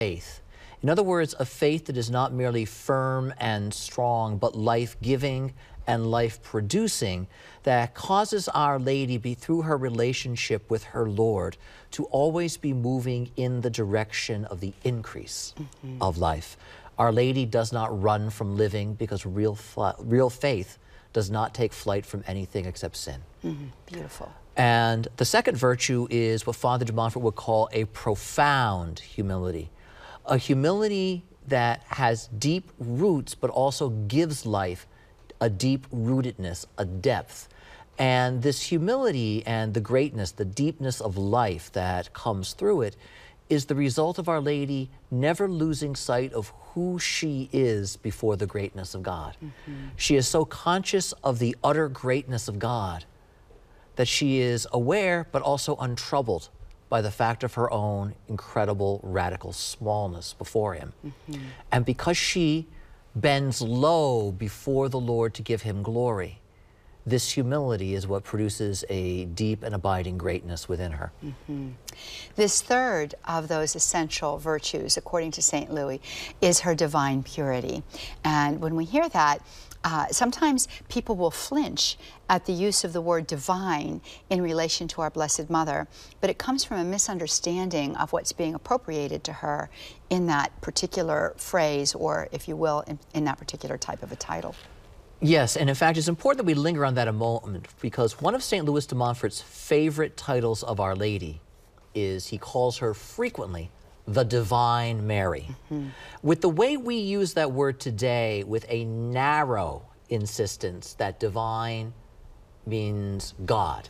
faith. In other words, a faith that is not merely firm and strong, but life-giving and life-producing, that causes Our Lady, through her relationship with her Lord, to always be moving in the direction of the increase of life. Our Lady does not run from living, because real faith does not take flight from anything except sin. Beautiful. And the second virtue is what Father de Montfort would call a profound humility. A humility that has deep roots, but also gives life a deep rootedness, a depth. And this humility and the greatness, the deepness of life that comes through it, is the result of Our Lady never losing sight of who she is before the greatness of God. She is so conscious of the utter greatness of God that she is aware but also untroubled by the fact of her own incredible radical smallness before Him. And because she bends low before the Lord to give Him glory, this humility is what produces a deep and abiding greatness within her. This third of those essential virtues, according to St. Louis, is her divine purity. And when we hear that, sometimes people will flinch at the use of the word divine in relation to our Blessed Mother, but it comes from a misunderstanding of what's being appropriated to her in that particular phrase, or, if you will, in that particular type of a title. Yes, and in fact, it's important that we linger on that a moment, because one of St. Louis de Montfort's favorite titles of Our Lady is, he calls her frequently the Divine Mary. With the way we use that word today, with a narrow insistence that divine means God,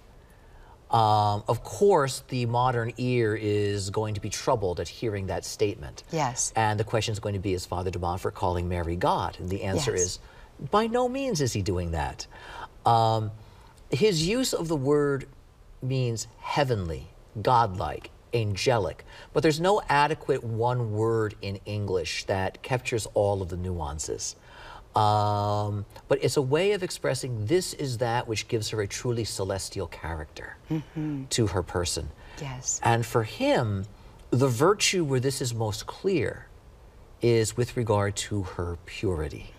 of course, the modern ear is going to be troubled at hearing that statement. Yes. And the question is going to be, is Father de Montfort calling Mary God? And the answer is, by no means is he doing that. His use of the word means heavenly, godlike, angelic, but there's no adequate one word in English that captures all of the nuances. But it's a way of expressing this is that which gives her a truly celestial character to her person. Yes. And for him, the virtue where this is most clear is with regard to her purity.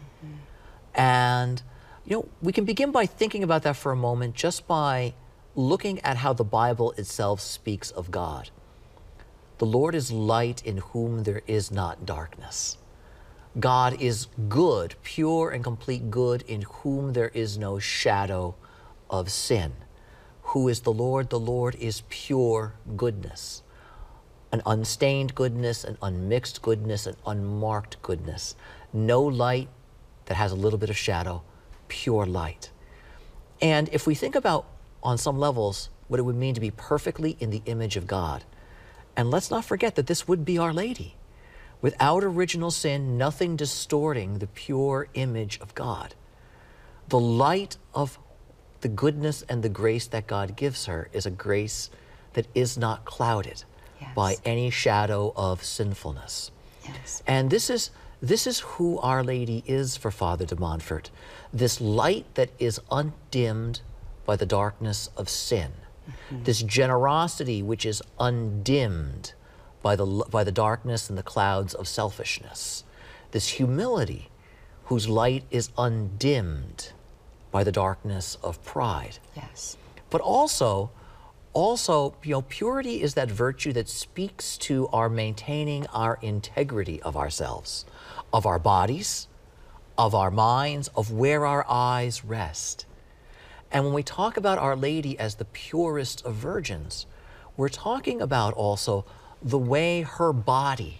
And, you know, we can begin by thinking about that for a moment, just by looking at how the Bible itself speaks of God. The Lord is light, in whom there is not darkness. God is good, pure and complete good, in whom there is no shadow of sin. Who is the Lord? The Lord is pure goodness, an unstained goodness, an unmixed goodness, an unmarked goodness. No light that has a little bit of shadow, pure light. And if we think about, on some levels, what it would mean to be perfectly in the image of God, and let's not forget that this would be Our Lady. Without original sin, nothing distorting the pure image of God. The light of the goodness and the grace that God gives her is a grace that is not clouded by any shadow of sinfulness. And this is who Our Lady is for Father de Montfort. This light that is undimmed by the darkness of sin. This generosity which is undimmed by the darkness and the clouds of selfishness. This humility whose light is undimmed by the darkness of pride. But also, you know, purity is that virtue that speaks to our maintaining our integrity of ourselves, of our bodies, of our minds, of where our eyes rest. And when we talk about Our Lady as the purest of virgins, we're talking about also the way her body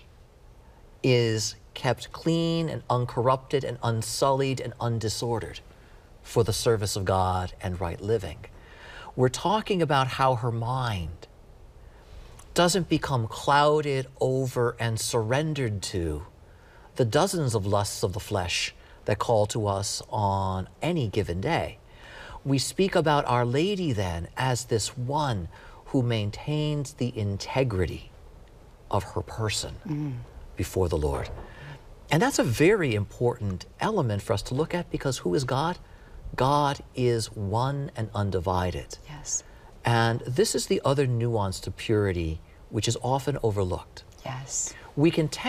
is kept clean and uncorrupted and unsullied and undisordered for the service of God and right living. We're talking about how her mind doesn't become clouded over and surrendered to the dozens of lusts of the flesh that call to us on any given day. We speak about Our Lady then as this one who maintains the integrity of her person before the Lord. And that's a very important element for us to look at, because who is God? God is one and undivided. And this is the other nuance to purity, which is often overlooked. We can tend